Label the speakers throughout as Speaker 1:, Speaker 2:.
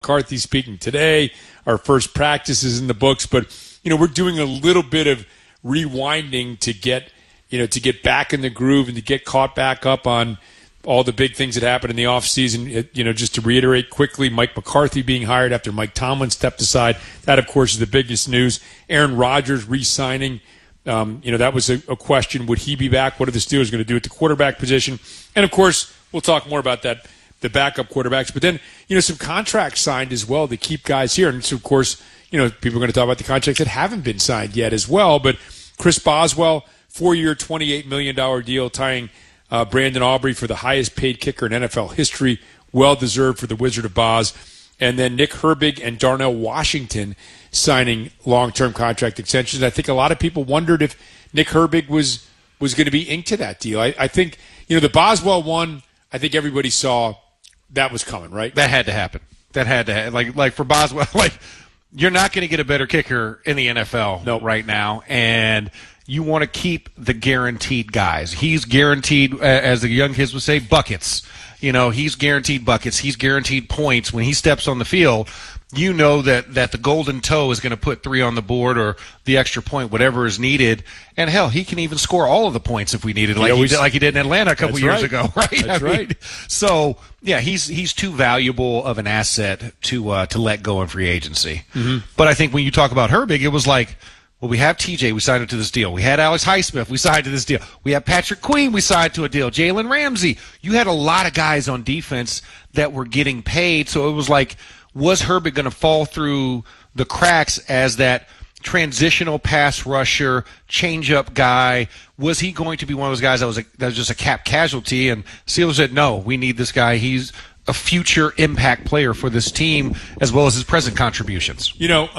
Speaker 1: McCarthy speaking today. Our first practice is in the books, but we're doing a little bit of rewinding to get back in the groove and to get caught back up on all the big things that happened in the offseason. Just to reiterate quickly, Mike McCarthy being hired after Mike Tomlin stepped aside. That, of course, is the biggest news. Aaron Rodgers re-signing. That was a question. Would he be back? What are the Steelers going to do at the quarterback position? And, of course, we'll talk more about that, the backup quarterbacks. But then, some contracts signed as well to keep guys here. And so, of course, people are going to talk about the contracts that haven't been signed yet as well. But Chris Boswell, 4-year, $28 million deal, tying Brandon Aubrey for the highest paid kicker in NFL history. Well-deserved for the Wizard of Boz. And then Nick Herbig and Darnell Washington signing long-term contract extensions. I think a lot of people wondered if Nick Herbig was going to be inked to that deal. I think, the Boswell one, I think everybody saw that was coming, right?
Speaker 2: That had to happen. That had to happen. Like for Boswell, you're not going to get a better kicker in the NFL right now. And you want to keep the guaranteed guys. He's guaranteed, as the young kids would say, buckets. He's guaranteed buckets. He's guaranteed points. When he steps on the field, that the golden toe is going to put 3 on the board or the extra point, whatever is needed. And, hell, he can even score all of the points if we needed, like he did in Atlanta a couple years ago, right?
Speaker 1: That's right.
Speaker 2: So, yeah, he's too valuable of an asset to let go in free agency. Mm-hmm. But I think when you talk about Herbig, it was like, well, we have TJ, we signed him to this deal. We had Alex Highsmith, we signed to this deal. We have Patrick Queen, we signed to a deal. Jalen Ramsey. You had a lot of guys on defense that were getting paid. So it was like, was Herbig going to fall through the cracks as that transitional pass rusher, change-up guy? Was he going to be one of those guys that was just a cap casualty? And Steelers said, no, we need this guy. He's a future impact player for this team as well as his present contributions.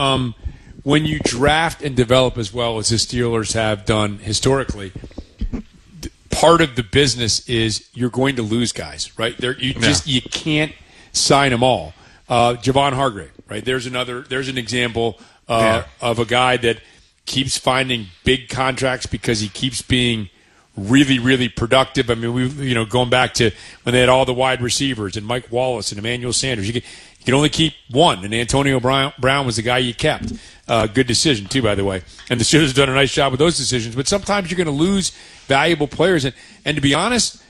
Speaker 1: When you draft and develop as well as the Steelers have done historically, part of the business is you're going to lose guys, right? You can't sign them all. Javon Hargrave, right? There's an example of a guy that keeps finding big contracts because he keeps being really, really productive. I mean, going back to when they had all the wide receivers and Mike Wallace and Emmanuel Sanders. You can only keep one, and Antonio Brown was the guy you kept. Good decision, too, by the way. And the Steelers have done a nice job with those decisions. But sometimes you're going to lose valuable players. And to be honest,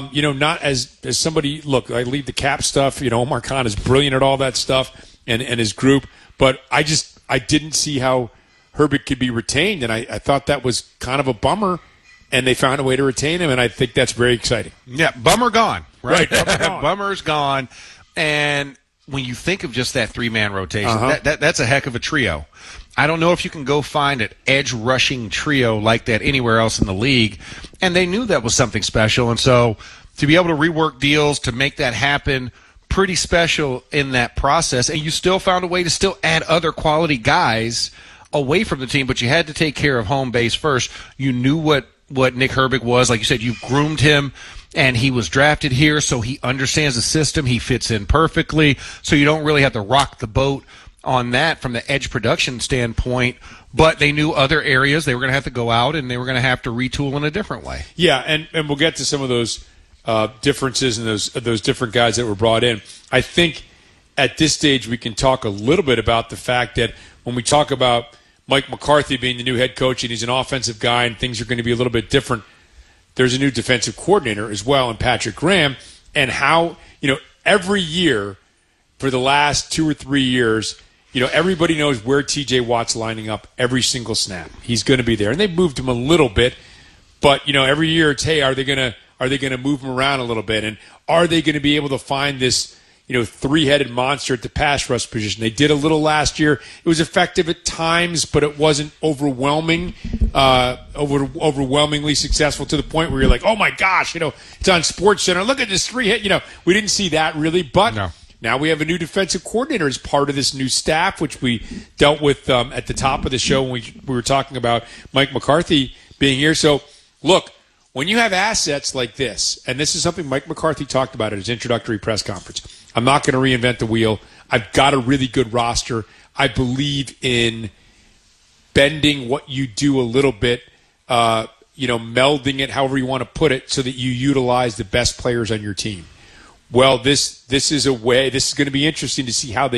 Speaker 1: not as somebody, look, I leave the cap stuff. Omar Khan is brilliant at all that stuff and his group. But I didn't see how Herbig could be retained. And I thought that was kind of a bummer. And they found a way to retain him. And I think that's very exciting.
Speaker 2: Yeah, bummer gone. Right.
Speaker 1: Bummer gone.
Speaker 2: Bummer's gone. And when you think of just that 3-man rotation, that's a heck of a trio. I don't know if you can go find an edge rushing trio like that anywhere else in the league. And they knew that was something special. And so to be able to rework deals, to make that happen, pretty special in that process. And you still found a way to still add other quality guys away from the team, but you had to take care of home base first. You knew what Nick Herbig was. Like you said, you've groomed him. And he was drafted here, so he understands the system. He fits in perfectly. So you don't really have to rock the boat on that from the edge production standpoint. But they knew other areas they were going to have to go out, and they were going to have to retool in a different way.
Speaker 1: Yeah, and we'll get to some of those differences and those different guys that were brought in. I think at this stage we can talk a little bit about the fact that when we talk about Mike McCarthy being the new head coach and he's an offensive guy and things are going to be a little bit different, there's a new defensive coordinator as well in Patrick Graham, and how, every year for the last 2 or 3 years, everybody knows where TJ Watt's lining up every single snap. He's going to be there. And they've moved him a little bit, but, every year it's, hey, are they going to move him around a little bit? And are they going to be able to find this, three-headed monster at the pass rush position? They did a little last year. It was effective at times, but it wasn't overwhelmingly successful to the point where you're like, oh my gosh, it's on SportsCenter. Look at this three-hit. We didn't see that really, but now we have a new defensive coordinator as part of this new staff, which we dealt with at the top of the show when we were talking about Mike McCarthy being here. So, look, when you have assets like this, and this is something Mike McCarthy talked about at his introductory press conference, I'm not going to reinvent the wheel. I've got a really good roster. I believe in bending what you do a little bit, melding it, however you want to put it, so that you utilize the best players on your team. Well, this is a way. This is going to be interesting to see how they